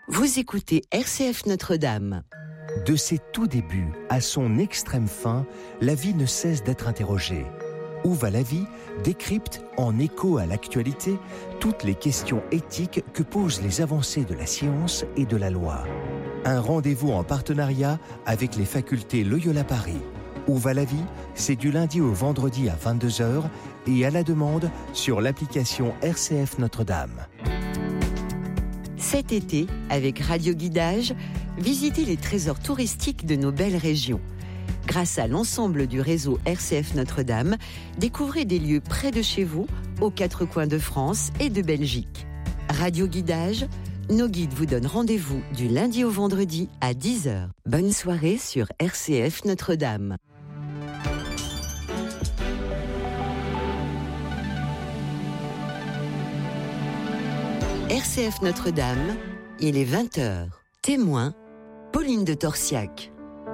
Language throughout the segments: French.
Vous écoutez RCF Notre-Dame. De ses tout débuts à son extrême fin, la vie ne cesse d'être interrogée. Où va la vie décrypte, en écho à l'actualité, toutes les questions éthiques que posent les avancées de la science et de la loi. Un rendez-vous en partenariat avec les facultés Loyola Paris. Où va la vie, c'est du lundi au vendredi à 22h et à la demande sur l'application RCF Notre-Dame. Cet été, avec Radio Guidage, visitez les trésors touristiques de nos belles régions. Grâce à l'ensemble du réseau RCF Notre-Dame, découvrez des lieux près de chez vous, aux quatre coins de France et de Belgique. Radio Guidage, nos guides vous donnent rendez-vous du lundi au vendredi à 10h. Bonne soirée sur RCF Notre-Dame. RCF Notre-Dame, il est 20h. Témoin, Pauline de Torsiac.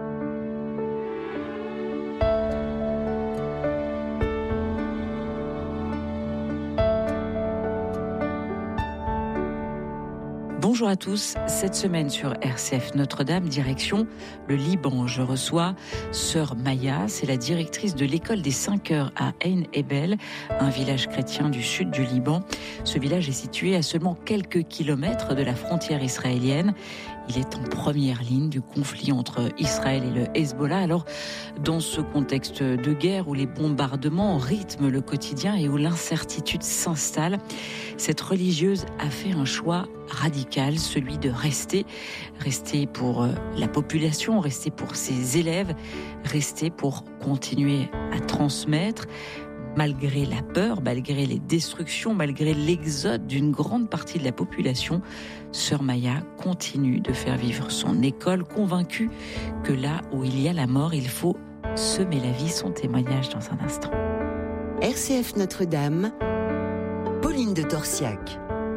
Bonjour à tous, cette semaine sur RCF Notre-Dame, direction le Liban. Je reçois Sœur Maya, c'est la directrice de l'école des 5 heures à Ain Ebel, un village chrétien du sud du Liban. Ce village est situé à seulement quelques kilomètres de la frontière israélienne. Il est en première ligne du conflit entre Israël et le Hezbollah. Alors, dans ce contexte de guerre où les bombardements rythment le quotidien et où l'incertitude s'installe, cette religieuse a fait un choix radical, celui de rester pour la population, rester pour ses élèves, rester pour continuer à transmettre. Malgré la peur, malgré les destructions, malgré l'exode d'une grande partie de la population, Sœur Maya continue de faire vivre son école, convaincue que là où il y a la mort, il faut semer la vie. Son témoignage dans un instant. RCF Notre-Dame, Pauline de Torsiac.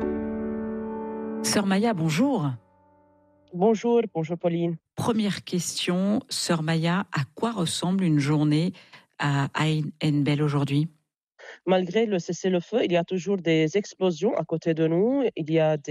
Sœur Maya, bonjour. Bonjour Pauline. Première question, Sœur Maya, à quoi ressemble une journée à Ain Ebel aujourd'hui? Malgré le cessez-le-feu, il y a toujours des explosions à côté de nous. Il y a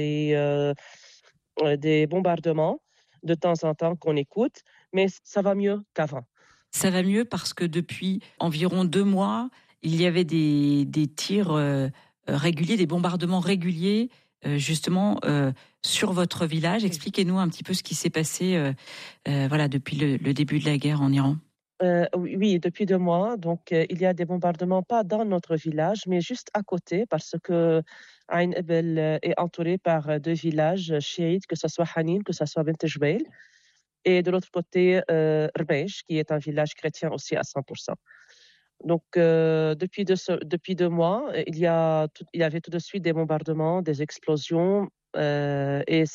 des bombardements de temps en temps qu'on écoute, mais ça va mieux qu'avant. Ça va mieux parce que depuis environ 2 mois, il y avait des tirs réguliers, des bombardements réguliers, justement sur votre village. Expliquez-nous un petit peu ce qui s'est passé depuis le début de la guerre en Iran. Oui, depuis 2 mois. Donc, il y a des bombardements, pas dans notre village, mais juste à côté, parce que Ain Ebel est entouré par 2 villages chiites, que ce soit Hanin, que ce soit Bint Jbeil. Et de l'autre côté, Rbej, qui est un village chrétien aussi à 100%. Donc, depuis 2 mois, il y avait tout de suite des bombardements, des explosions, et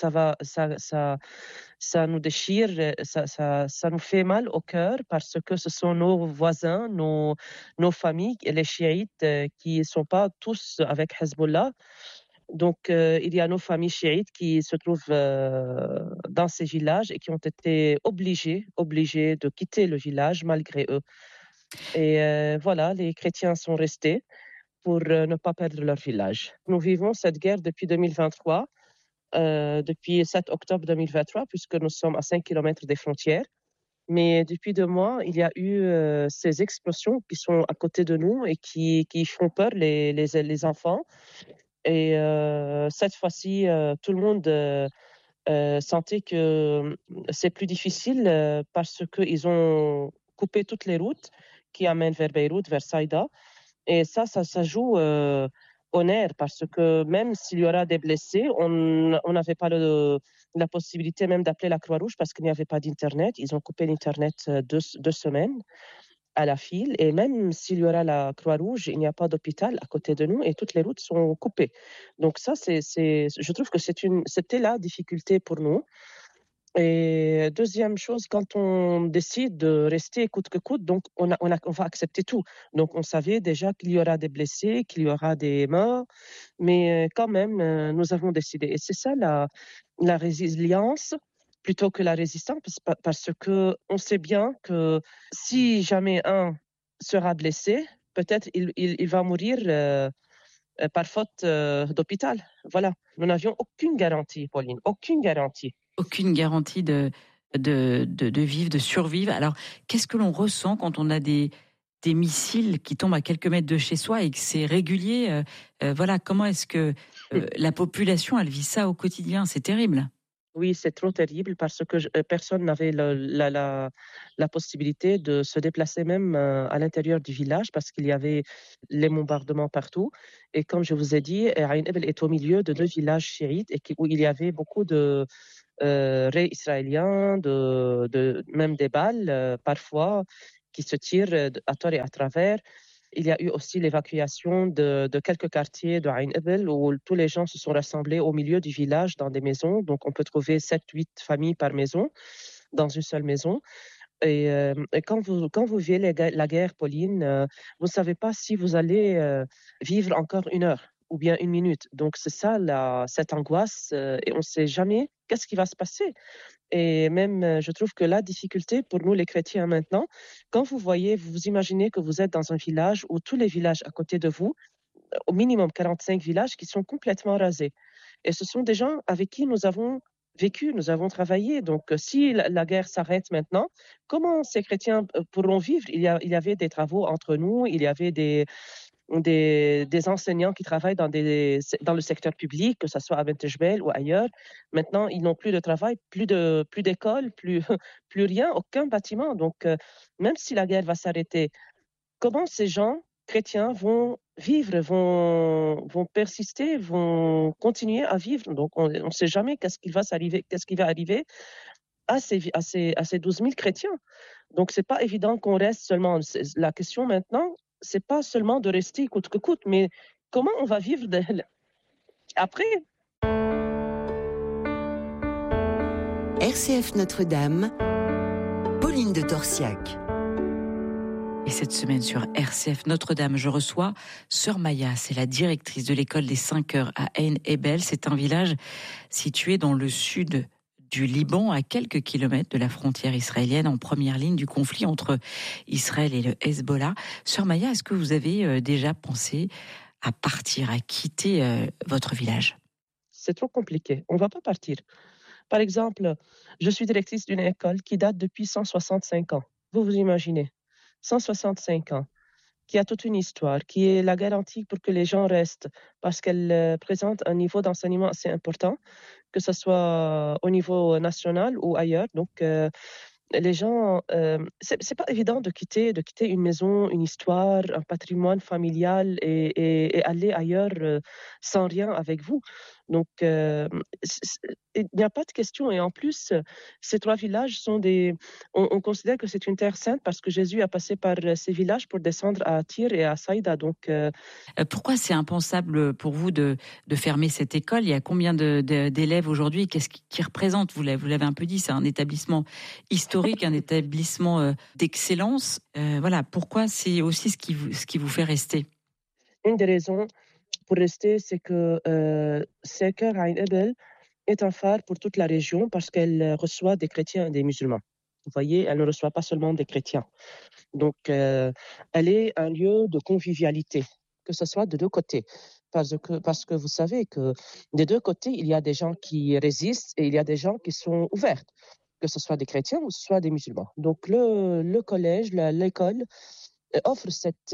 ça nous déchire, ça nous fait mal au cœur parce que ce sont nos voisins, nos familles, les chiites, qui ne sont pas tous avec Hezbollah. Donc, il y a nos familles chiites qui se trouvent dans ces villages et qui ont été obligés de quitter le village malgré eux. Et les chrétiens sont restés pour ne pas perdre leur village. Nous vivons cette guerre depuis 2023. Depuis 7 octobre 2023, puisque nous sommes à 5 km des frontières. Mais depuis 2 mois, il y a eu ces explosions qui sont à côté de nous et qui font peur les enfants. Et cette fois-ci, tout le monde sentait que c'est plus difficile parce qu'ils ont coupé toutes les routes qui amènent vers Beyrouth, vers Saïda. Et ça joue au nerf parce que même s'il y aura des blessés, on n'avait pas la possibilité même d'appeler la Croix-Rouge parce qu'il n'y avait pas d'Internet. Ils ont coupé l'Internet 2 semaines à la file. Et même s'il y aura la Croix-Rouge, il n'y a pas d'hôpital à côté de nous et toutes les routes sont coupées. Donc ça, je trouve que c'était la difficulté pour nous. Et deuxième chose, quand on décide de rester coûte que coûte, donc on va accepter tout. Donc on savait déjà qu'il y aura des blessés, qu'il y aura des morts, mais quand même, nous avons décidé. Et c'est ça la résilience plutôt que la résistance, parce que on sait bien que si jamais un sera blessé, peut-être il va mourir par faute d'hôpital. Voilà. Nous n'avions aucune garantie, Pauline, aucune garantie. Aucune garantie de vivre, de survivre. Alors, qu'est-ce que l'on ressent quand on a des missiles qui tombent à quelques mètres de chez soi et que c'est régulier? Voilà, comment est-ce que la population, elle vit ça au quotidien? C'est terrible. Oui, c'est trop terrible parce que personne n'avait la possibilité de se déplacer même à l'intérieur du village parce qu'il y avait les bombardements partout. Et comme je vous ai dit, Ain Ebel est au milieu de deux villages chiites et où il y avait beaucoup de raies israéliens, même des balles parfois qui se tirent à tort et à travers. Il y a eu aussi l'évacuation de quelques quartiers de Ain Ebel où tous les gens se sont rassemblés au milieu du village dans des maisons. Donc, on peut trouver 7-8 familles par maison dans une seule maison. Et quand vous vivez la guerre, Pauline, vous ne savez pas si vous allez vivre encore 1 heure ou bien 1 minute. Donc, c'est ça, cette angoisse. Et on ne sait jamais qu'est-ce qui va se passer. Et même, je trouve que la difficulté pour nous, les chrétiens maintenant, quand vous vous imaginez que vous êtes dans un village où tous les villages à côté de vous, au minimum 45 villages qui sont complètement rasés. Et ce sont des gens avec qui nous avons vécu, nous avons travaillé. Donc, si la guerre s'arrête maintenant, comment ces chrétiens pourront vivre? Il y avait des travaux entre nous, il y avait des enseignants qui travaillent dans le secteur public, que ce soit à Bentejbel ou ailleurs. Maintenant, ils n'ont plus de travail, plus d'école, plus rien, aucun bâtiment. Donc, même si la guerre va s'arrêter, comment ces gens chrétiens vont vivre, vont persister, vont continuer à vivre? Donc, on ne sait jamais qu'est-ce qui va arriver à ces 12 000 chrétiens. Donc, c'est pas évident qu'on reste seulement. La question maintenant, c'est pas seulement de rester coûte que coûte, mais comment on va vivre après. RCF Notre-Dame, Pauline de Torsiac. Et cette semaine sur RCF Notre-Dame, je reçois Sœur Maya. C'est la directrice de l'école des 5 heures à Ain Ebel. C'est un village situé dans le sud du Liban, à quelques kilomètres de la frontière israélienne, en première ligne du conflit entre Israël et le Hezbollah. Sœur Maya, est-ce que vous avez déjà pensé à partir, à quitter votre village? C'est trop compliqué. On ne va pas partir. Par exemple, je suis directrice d'une école qui date depuis 165 ans. Vous imaginez, 165 ans, qui a toute une histoire, qui est la garantie pour que les gens restent, parce qu'elle présente un niveau d'enseignement assez important, que ce soit au niveau national ou ailleurs. Donc, les gens, c'est pas évident de quitter une maison, une histoire, un patrimoine familial et aller ailleurs sans rien avec vous. Donc, il n'y a pas de question. Et en plus, ces 3 villages sont on considère que c'est une terre sainte parce que Jésus a passé par ces villages pour descendre à Tyr et à Saïda. Donc, pourquoi c'est impensable pour vous de fermer cette école? Il y a combien d'élèves aujourd'hui? Qu'est-ce qui représente? Vous l'avez un peu dit, c'est un établissement historique, un établissement d'excellence. Voilà, pourquoi c'est aussi ce qui vous fait rester? Une des raisons pour rester, c'est que Seker Ain Ebel est un phare pour toute la région parce qu'elle reçoit des chrétiens et des musulmans. Vous voyez, elle ne reçoit pas seulement des chrétiens. Donc, elle est un lieu de convivialité, que ce soit de deux côtés. Parce que vous savez que des deux côtés, il y a des gens qui résistent et il y a des gens qui sont ouverts, que ce soit des chrétiens ou que ce soit des musulmans. Donc, le collège, l'école offre cet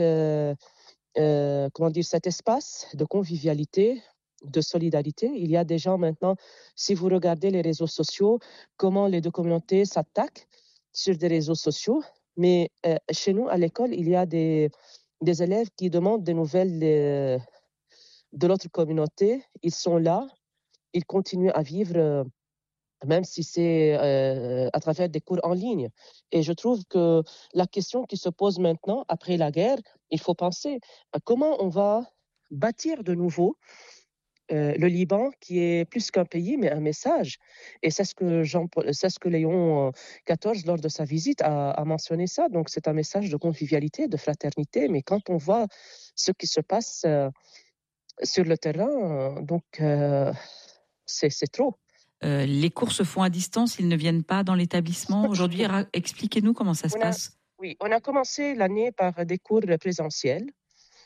espace de convivialité, de solidarité. Il y a des gens maintenant, si vous regardez les réseaux sociaux, comment les deux communautés s'attaquent sur des réseaux sociaux. Mais chez nous, à l'école, il y a des élèves qui demandent des nouvelles de l'autre communauté. Ils sont là, ils continuent à vivre, même si c'est à travers des cours en ligne. Et je trouve que la question qui se pose maintenant, après la guerre, il faut penser à comment on va bâtir de nouveau le Liban, qui est plus qu'un pays, mais un message. Et c'est ce que Léon XIV, lors de sa visite, a mentionné ça. Donc, c'est un message de convivialité, de fraternité. Mais quand on voit ce qui se passe sur le terrain, c'est trop. Les cours se font à distance, ils ne viennent pas dans l'établissement aujourd'hui. Expliquez-nous comment ça se passe. Oui, on a commencé l'année par des cours présentiels.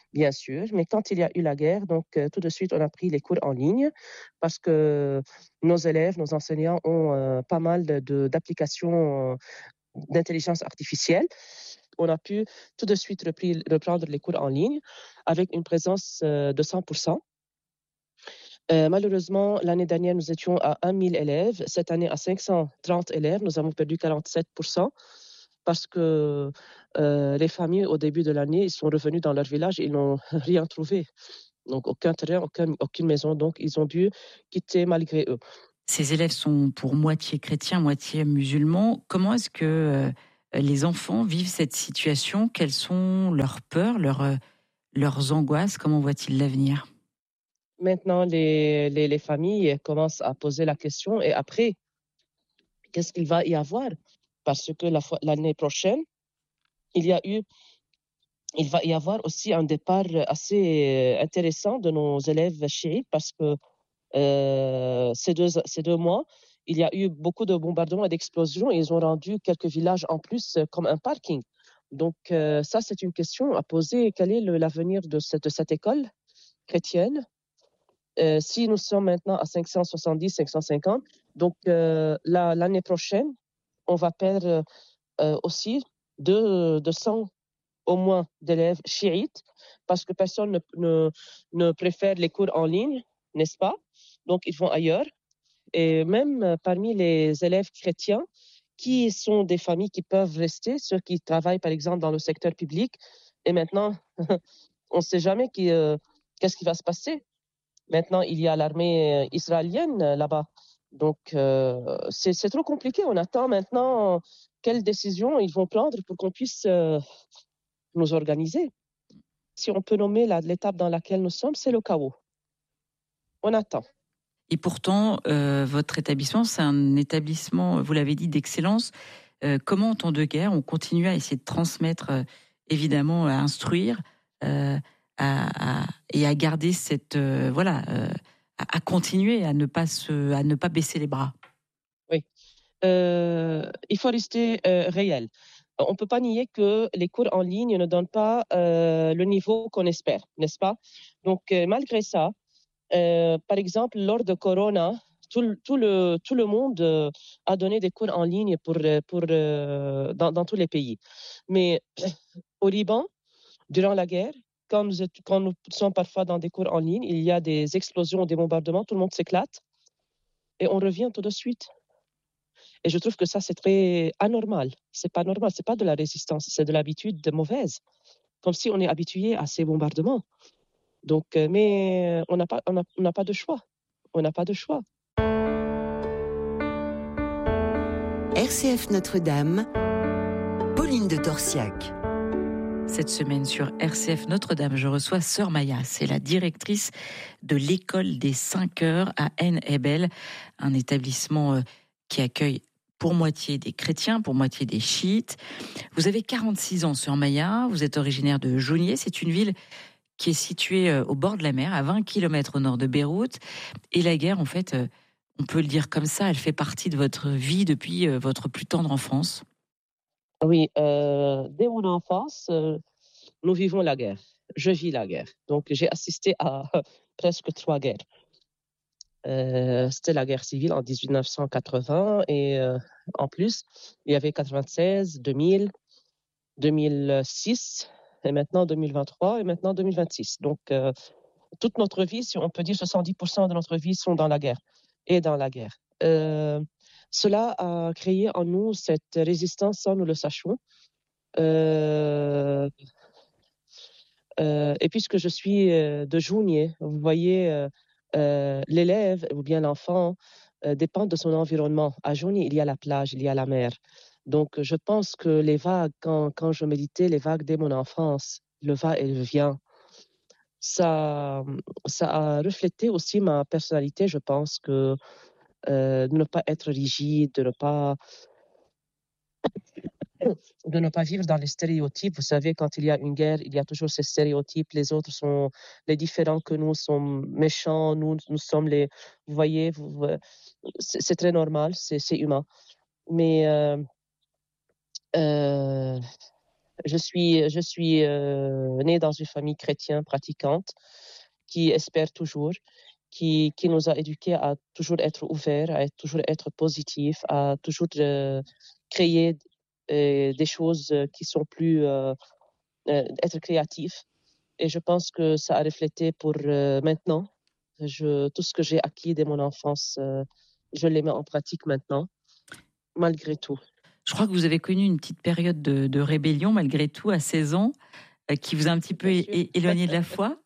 bien sûr. Mais quand il y a eu la guerre, donc tout de suite, on a pris les cours en ligne parce que nos élèves, nos enseignants ont pas mal d'applications d'intelligence artificielle. On a pu tout de suite reprendre les cours en ligne avec une présence de 100%. Malheureusement, l'année dernière, nous étions à 1000 élèves. Cette année, à 530 élèves, nous avons perdu 47% parce que les familles, au début de l'année, ils sont revenus dans leur village et ils n'ont rien trouvé. Donc, aucun terrain, aucune maison. Donc, ils ont dû quitter malgré eux. Ces élèves sont pour moitié chrétiens, moitié musulmans. Comment est-ce que les enfants vivent cette situation? Quelles sont leurs peurs, leurs angoisses? Comment voient-ils l'avenir? Maintenant, les familles commencent à poser la question et après, qu'est-ce qu'il va y avoir? Parce que l'année prochaine, il va y avoir aussi un départ assez intéressant de nos élèves chiites parce que ces deux mois, il y a eu beaucoup de bombardements et d'explosions et ils ont rendu quelques villages en plus comme un parking. Donc ça, c'est une question à poser. Quel est l'avenir de cette école chrétienne? Si nous sommes maintenant à 570, 550, donc l'année prochaine, on va perdre aussi 200 au moins d'élèves chiites parce que personne ne préfère les cours en ligne, n'est-ce pas? Donc, ils vont ailleurs. Et même parmi les élèves chrétiens, qui sont des familles qui peuvent rester, ceux qui travaillent par exemple dans le secteur public, et maintenant, on ne sait jamais qu'est-ce qui va se passer. Maintenant, il y a l'armée israélienne là-bas. Donc, c'est trop compliqué. On attend maintenant quelles décisions ils vont prendre pour qu'on puisse nous organiser. Si on peut nommer l'étape dans laquelle nous sommes, c'est le chaos. On attend. Et pourtant, votre établissement, c'est un établissement, vous l'avez dit, d'excellence. Comment, en temps de guerre, on continue à essayer de transmettre, évidemment, à instruire et à garder cette... à continuer à ne pas baisser les bras? Oui. Il faut rester réel. On ne peut pas nier que les cours en ligne ne donnent pas le niveau qu'on espère, n'est-ce pas? Donc, malgré ça, par exemple, lors de Corona, tout le monde a donné des cours en ligne dans tous les pays. Mais au Liban, durant la guerre, quand nous sommes parfois dans des cours en ligne, il y a des explosions, des bombardements, tout le monde s'éclate et on revient tout de suite. Et je trouve que ça, c'est très anormal. C'est pas normal, c'est pas de la résistance, c'est de l'habitude mauvaise. Comme si on est habitué à ces bombardements. Donc, mais on n'a pas de choix. On n'a pas de choix. RCF Notre-Dame, Pauline de Torsiac. Cette semaine sur RCF Notre-Dame, je reçois Sœur Maya. C'est la directrice de l'école des 5 heures à Ain Ebel, un établissement qui accueille pour moitié des chrétiens, pour moitié des chiites. Vous avez 46 ans, Sœur Maya. Vous êtes originaire de Jounieh. C'est une ville qui est située au bord de la mer, à 20 km au nord de Beyrouth. Et la guerre, en fait, on peut le dire comme ça, elle fait partie de votre vie depuis votre plus tendre enfance. Oui, dès mon enfance, nous vivons la guerre. Je vis la guerre. Donc, j'ai assisté à presque 3 guerres. C'était la guerre civile en 1980 et en plus, il y avait 96, 2000, 2006 et maintenant 2023 et maintenant 2026. Donc, toute notre vie, si on peut dire 70% de notre vie sont dans la guerre et dans la guerre. Cela a créé en nous cette résistance sans nous le sachions. Et puisque je suis de Jounieh, vous voyez, l'élève ou bien l'enfant dépend de son environnement. À Jounieh, il y a la plage, il y a la mer. Donc, je pense que les vagues, quand je méditais, les vagues dès mon enfance, le va et le vient, ça a reflété aussi ma personnalité. Je pense que de ne pas être rigide, de ne pas vivre dans les stéréotypes. Vous savez, quand il y a une guerre, il y a toujours ces stéréotypes. Les autres sont les différents que nous sont méchants. Nous sommes les. Vous voyez, c'est très normal, c'est humain. Mais Je suis née dans une famille chrétienne pratiquante qui espère toujours, qui nous a éduqués à toujours être ouverts, toujours être positifs, à toujours créer des choses qui sont plus être créatifs. Et je pense que ça a reflété pour maintenant. Tout ce que j'ai acquis dès mon enfance, je les mets en pratique maintenant, malgré tout. Je crois que vous avez connu une petite période de rébellion, malgré tout, à 16 ans, qui vous a un petit peu éloigné de la foi.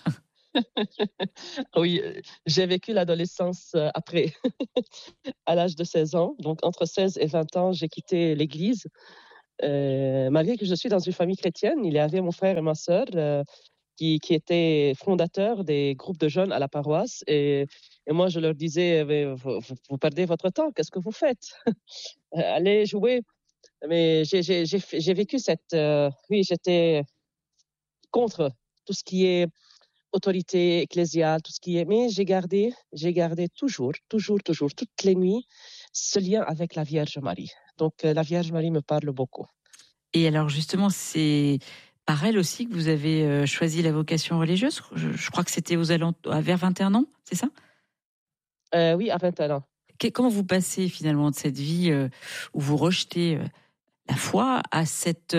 Oui, j'ai vécu l'adolescence après, à l'âge de 16 ans. Donc, entre 16 et 20 ans, j'ai quitté l'église. Malgré que je suis dans une famille chrétienne, il y avait mon frère et ma sœur qui étaient fondateurs des groupes de jeunes à la paroisse. Et moi, je leur disais, vous perdez votre temps, qu'est-ce que vous faites? Allez jouer. Mais j'ai vécu cette... oui, j'étais contre tout ce qui est autorité ecclésiale, tout ce qui est... Mais j'ai gardé toujours, toutes les nuits, ce lien avec la Vierge Marie. Donc, la Vierge Marie me parle beaucoup. Et alors, justement, c'est par elle aussi que vous avez choisi la vocation religieuse. Je crois que c'était vers 21 ans, c'est ça? Oui, à 21 ans. Comment vous passez finalement de cette vie où vous rejetez la foi à cette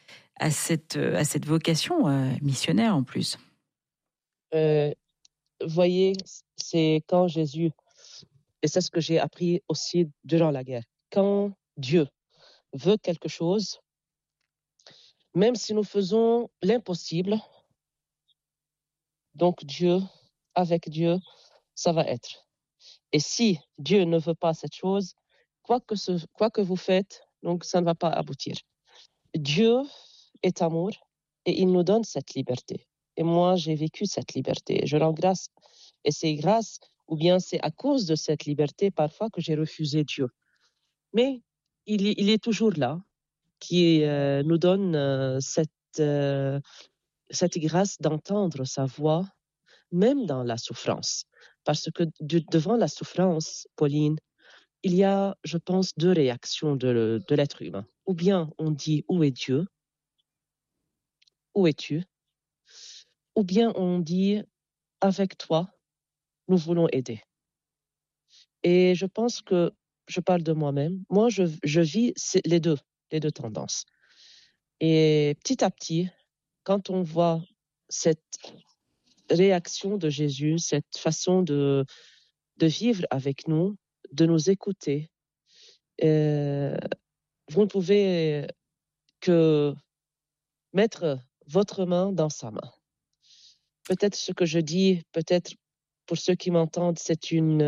vocation missionnaire en plus? Voyez, c'est quand Jésus, et c'est ce que j'ai appris aussi durant la guerre, quand Dieu veut quelque chose, même si nous faisons l'impossible, donc avec Dieu, ça va être. Et si Dieu ne veut pas cette chose, quoi que vous faites, donc ça ne va pas aboutir. Dieu est amour et il nous donne cette liberté. Et moi, j'ai vécu cette liberté. Je rends grâce. Et c'est grâce, ou bien c'est à cause de cette liberté parfois que j'ai refusé Dieu. Mais il est toujours là, qui nous donne cette grâce d'entendre sa voix, même dans la souffrance. Parce que devant la souffrance, Pauline, il y a, je pense, deux réactions de l'être humain. Ou bien on dit « Où est Dieu ? Où es-tu » Ou bien on dit « Avec toi, nous voulons aider ». Et je pense que, je parle de moi-même, moi je vis les deux tendances. Et petit à petit, quand on voit cette réaction de Jésus, cette façon de vivre avec nous, de nous écouter, vous ne pouvez que mettre votre main dans sa main. Peut-être ce que je dis, peut-être pour ceux qui m'entendent, ils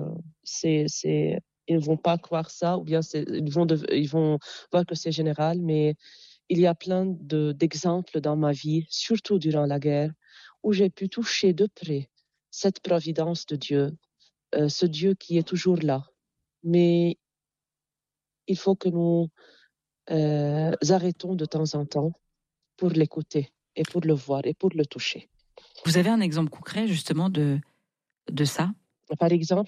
ne vont pas croire ça, ou bien ils vont voir que c'est général, mais il y a plein d'exemples dans ma vie, surtout durant la guerre, où j'ai pu toucher de près cette providence de Dieu, ce Dieu qui est toujours là. Mais il faut que nous arrêtons de temps en temps pour l'écouter et pour le voir et pour le toucher. Vous avez un exemple concret justement de ça? Par exemple,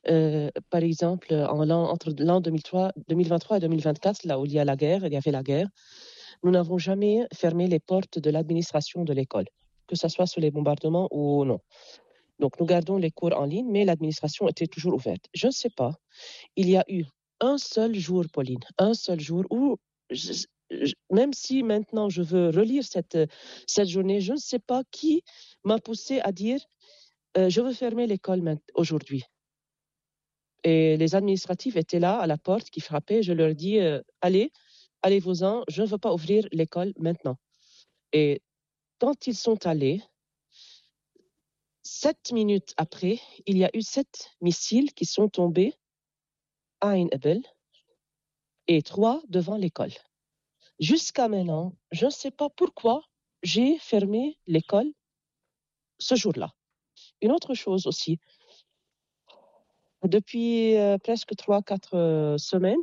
entre l'an 2023 et 2024, là où il y avait la guerre, nous n'avons jamais fermé les portes de l'administration de l'école, que ce soit sous les bombardements ou non. Donc, nous gardons les cours en ligne, mais l'administration était toujours ouverte. Je ne sais pas, il y a eu un seul jour, Pauline, un seul jour où, même si maintenant je veux relire cette journée, je ne sais pas qui m'a poussé à dire je veux fermer l'école aujourd'hui. Et les administratifs étaient là à la porte qui frappaient. Je leur dis allez-vous-en, je ne veux pas ouvrir l'école maintenant. Et quand ils sont allés, 7 minutes après, il y a eu 7 missiles qui sont tombés à Ain Ebel et 3 devant l'école. Jusqu'à maintenant, je ne sais pas pourquoi j'ai fermé l'école ce jour-là. Une autre chose aussi, depuis presque 3-4 semaines,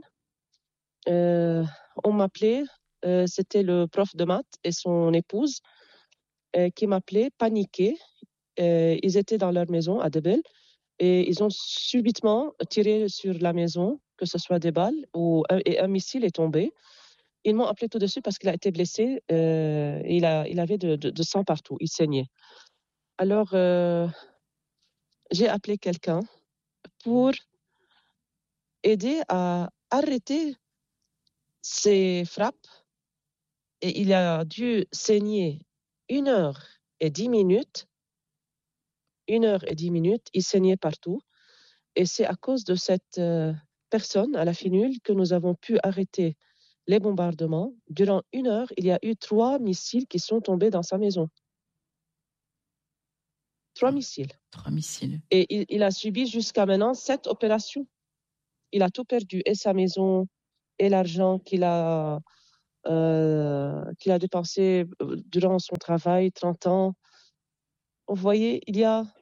on m'appelait, c'était le prof de maths et son épouse qui m'appelaient paniqués. Ils étaient dans leur maison à Debel et ils ont subitement tiré sur la maison, que ce soit des balles et un missile est tombé. Ils m'ont appelé tout de suite parce qu'il a été blessé. Et il avait de sang partout. Il saignait. Alors, j'ai appelé quelqu'un pour aider à arrêter ces frappes. Et il a dû saigner 1h10. 1h10. Il saignait partout. Et c'est à cause de cette personne à la finule que nous avons pu arrêter les bombardements. Durant 1 heure, il y a eu 3 missiles qui sont tombés dans sa maison. 3 missiles. 3 missiles. Et il a subi jusqu'à maintenant 7 opérations. Il a tout perdu, et sa maison, et l'argent qu'il a dépensé durant son travail, 30 ans. Vous voyez, il y a...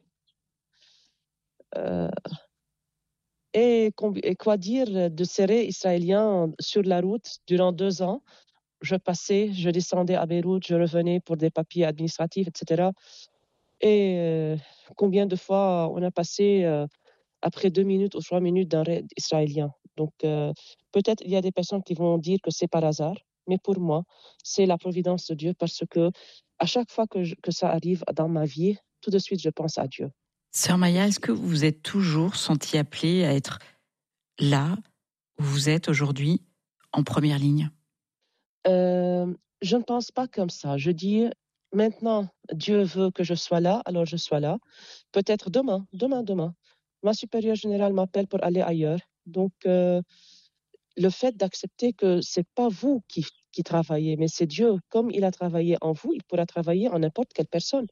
Et quoi dire de ces Israéliens sur la route durant 2 ans? Je descendais à Beyrouth, je revenais pour des papiers administratifs, etc. Et combien de fois on a passé après 2 minutes ou 3 minutes d'un raid israélien. Donc peut-être il y a des personnes qui vont dire que c'est par hasard, mais pour moi, c'est la providence de Dieu, parce que à chaque fois que ça arrive dans ma vie, tout de suite je pense à Dieu. Sœur Maya, est-ce que vous vous êtes toujours sentie appelée à être là où vous êtes aujourd'hui, en première ligne? Je ne pense pas comme ça. Je dis, maintenant, Dieu veut que je sois là, alors je sois là. Peut-être demain. Ma supérieure générale m'appelle pour aller ailleurs. Donc, le fait d'accepter que c'est pas vous qui travaillez, mais c'est Dieu. Comme il a travaillé en vous, il pourra travailler en n'importe quelle personne.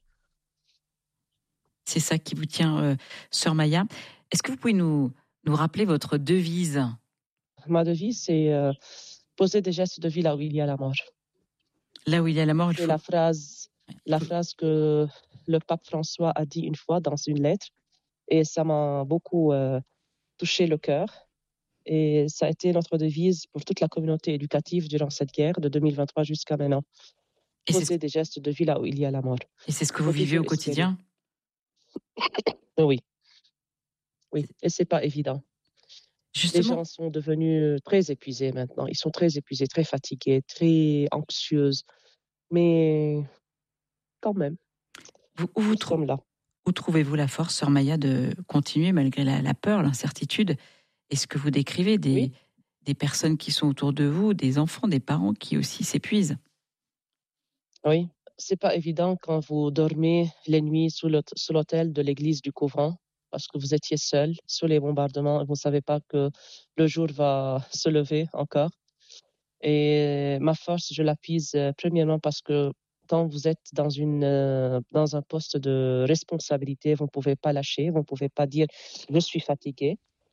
C'est ça qui vous tient, Sœur Maya. Est-ce que vous pouvez nous rappeler votre devise? Ma devise, c'est poser des gestes de vie là où il y a la mort. Là où il y a la mort, il faut... C'est la phrase que le pape François a dit une fois dans une lettre, et ça m'a beaucoup touché le cœur. Et ça a été notre devise pour toute la communauté éducative durant cette guerre de 2023 jusqu'à maintenant. Poser des gestes de vie là où il y a la mort. Et c'est ce que vous vivez au quotidien? Oui. Oui, et c'est pas évident. Justement. Les gens sont devenus très épuisés maintenant. Ils sont très épuisés, très fatigués, très anxieux. Mais quand même, nous sommes là. Où trouvez-vous la force, Sœur Maya, de continuer malgré la peur, l'incertitude? Est-ce que vous décrivez des personnes qui sont autour de vous, des enfants, des parents qui aussi s'épuisent? Oui, c'est pas évident quand vous dormez les nuits sous l'autel de l'église du couvent, parce que vous étiez seul sous les bombardements et vous ne savez pas que le jour va se lever encore. Et ma force, je la puise premièrement parce que quand vous êtes dans un poste de responsabilité, vous ne pouvez pas lâcher, vous ne pouvez pas dire « je suis fatigué ».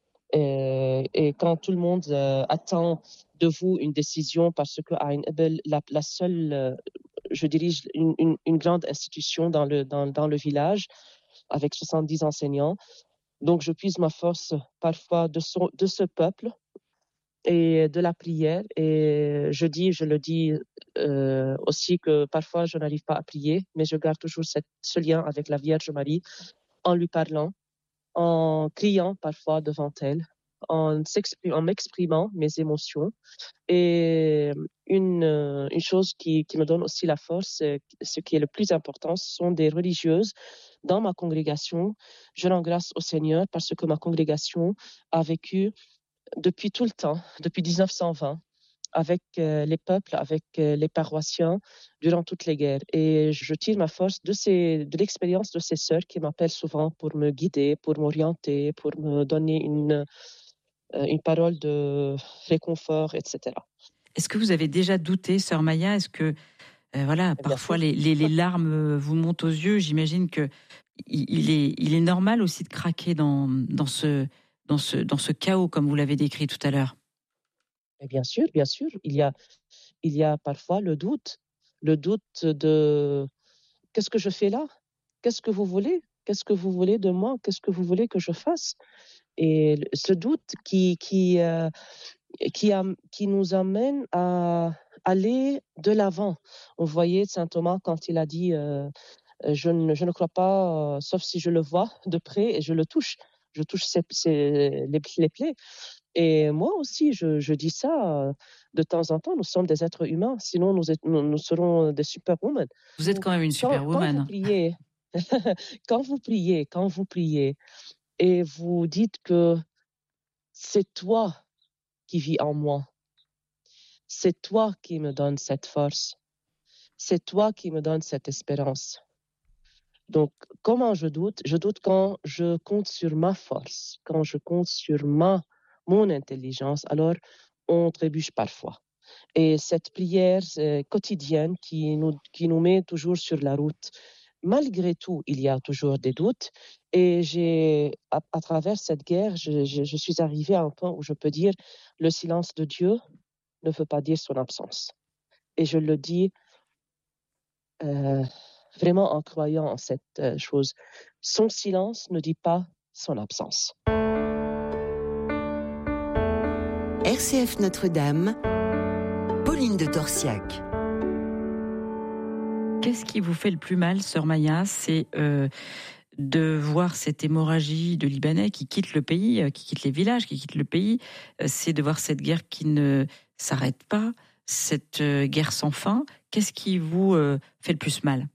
Et quand tout le monde attend de vous une décision, parce que à Ain Ebel, la seule, je dirige une grande institution dans le village avec 70 enseignants. Donc je puise ma force parfois de ce peuple et de la prière. Et je le dis aussi que parfois je n'arrive pas à prier, mais je garde toujours ce lien avec la Vierge Marie en lui parlant, en criant parfois devant elle, en m'exprimant mes émotions. Et une chose qui me donne aussi la force, ce qui est le plus important, ce sont des religieuses dans ma congrégation. Je rends grâce au Seigneur parce que ma congrégation a vécu depuis tout le temps, depuis 1920, avec les peuples, avec les paroissiens, durant toutes les guerres. Et je tire ma force de l'expérience de ces sœurs qui m'appellent souvent pour me guider, pour m'orienter, pour me donner une parole de réconfort, etc. Est-ce que vous avez déjà douté, Sœur Maya? Est-ce que parfois les larmes vous montent aux yeux? J'imagine que il est normal aussi de craquer dans ce chaos, comme vous l'avez décrit tout à l'heure. Et bien sûr, il y a parfois le doute de qu'est-ce que je fais là? Qu'est-ce que vous voulez? Qu'est-ce que vous voulez de moi? Qu'est-ce que vous voulez que je fasse? Et ce doute qui nous amène à aller de l'avant. On voyait Saint Thomas quand il a dit je ne crois pas, sauf si je le vois de près et je le touche. Je touche les plaies. Et moi aussi, je dis ça de temps en temps. Nous sommes des êtres humains, sinon nous serons des superwomen. Vous êtes quand même une Quand vous superwoman. priez, quand vous priez et vous dites que c'est toi qui vis en moi, c'est toi qui me donne cette force, c'est toi qui me donne cette espérance. Donc, comment je doute? Je doute quand je compte sur ma force, quand je compte sur mon intelligence, alors on trébuche parfois. Et cette prière quotidienne qui nous met toujours sur la route, malgré tout, il y a toujours des doutes. Et à travers cette guerre, je suis arrivée à un point où je peux dire le silence de Dieu ne veut pas dire son absence. Et je le dis vraiment en croyant en cette chose. Son silence ne dit pas son absence. RCF Notre-Dame, Pauline de Torsiac. Qu'est-ce qui vous fait le plus mal, sœur Maya? C'est de voir cette hémorragie de Libanais qui quittent le pays, qui quittent les villages, qui quittent le pays. C'est de voir cette guerre qui ne s'arrête pas, cette guerre sans fin. Qu'est-ce qui vous fait le plus mal?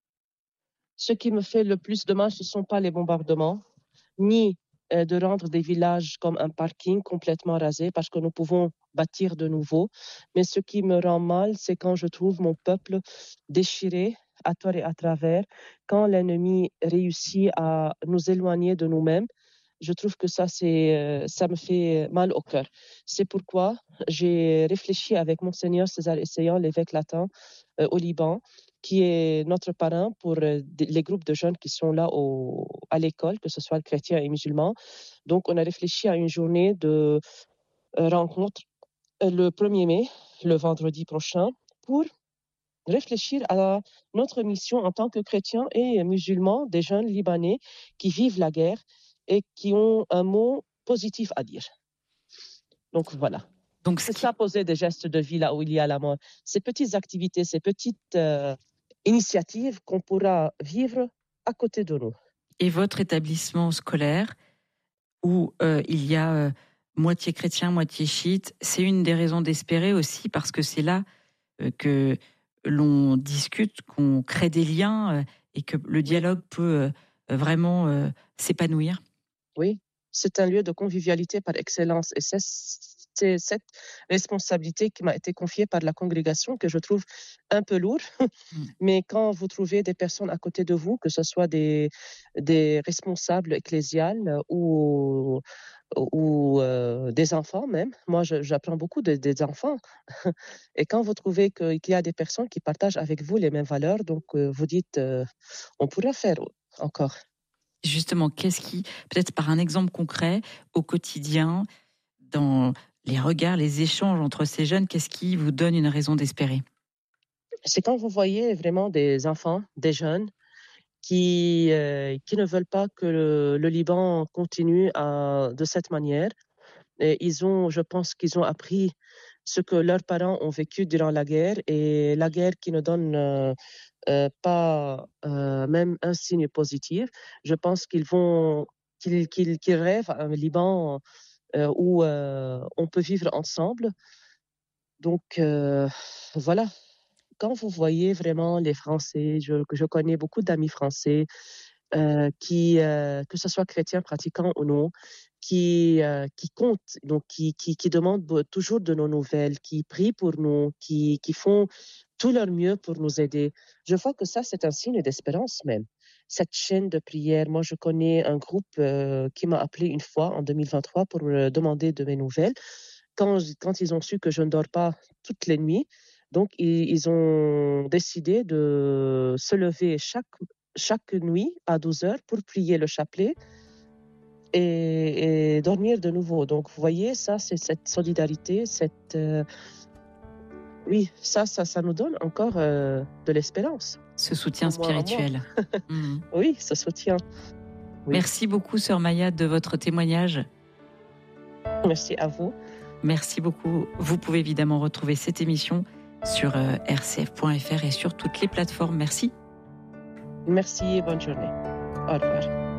Ce qui me fait le plus de mal, ce ne sont pas les bombardements, ni de rendre des villages comme un parking complètement rasé, parce que nous pouvons bâtir de nouveau. Mais ce qui me rend mal, c'est quand je trouve mon peuple déchiré à tort et à travers, quand l'ennemi réussit à nous éloigner de nous-mêmes. Je trouve que ça me fait mal au cœur. C'est pourquoi j'ai réfléchi avec Monseigneur César Essayant, l'évêque latin au Liban, qui est notre parrain pour les groupes de jeunes qui sont là à l'école, que ce soit chrétiens et musulmans. Donc, on a réfléchi à une journée de rencontre le 1er mai, le vendredi prochain, pour réfléchir à notre mission en tant que chrétiens et musulmans, des jeunes Libanais qui vivent la guerre et qui ont un mot positif à dire. Donc, voilà. Donc, c'est ça, poser des gestes de vie là où il y a la mort. Ces petites activités, ces petites initiatives qu'on pourra vivre à côté de nous. Et votre établissement scolaire, où il y a moitié chrétien, moitié chiite, c'est une des raisons d'espérer aussi, parce que c'est là que l'on discute, qu'on crée des liens et que le dialogue peut vraiment s'épanouir. Oui, c'est un lieu de convivialité par excellence. Et c'est cette responsabilité qui m'a été confiée par la congrégation que je trouve un peu lourde. Mais quand vous trouvez des personnes à côté de vous, que ce soit des responsables ecclésiales ou des enfants même, moi j'apprends beaucoup des enfants. Et quand vous trouvez qu'il y a des personnes qui partagent avec vous les mêmes valeurs, donc vous dites on pourrait faire encore. Justement, qu'est-ce qui, peut-être par un exemple concret, au quotidien, dans les regards, les échanges entre ces jeunes, qu'est-ce qui vous donne une raison d'espérer? C'est quand vous voyez vraiment des enfants, des jeunes, qui ne veulent pas que le Liban continue de cette manière. Et je pense qu'ils ont appris ce que leurs parents ont vécu durant la guerre, et la guerre qui ne donne pas même un signe positif. Je pense qu'ils rêvent à un Liban où on peut vivre ensemble. Donc voilà. Quand vous voyez vraiment les Français, je connais beaucoup d'amis français qui, que ce soit chrétiens pratiquants ou non, qui comptent, donc qui demandent toujours de nos nouvelles, qui prient pour nous, qui font tout leur mieux pour nous aider. Je vois que ça, c'est un signe d'espérance même. Cette chaîne de prière, moi je connais un groupe qui m'a appelé une fois en 2023 pour me demander de mes nouvelles. Quand ils ont su que je ne dors pas toutes les nuits, donc ils ont décidé de se lever chaque nuit à 12 heures pour prier le chapelet et dormir de nouveau. Donc vous voyez, ça c'est cette solidarité, oui, ça nous donne encore de l'espérance. Ce soutien spirituel. Oui, ce soutien. Oui. Merci beaucoup, sœur Maya, de votre témoignage. Merci à vous. Merci beaucoup. Vous pouvez évidemment retrouver cette émission sur rcf.fr et sur toutes les plateformes. Merci. Merci et bonne journée. Au revoir.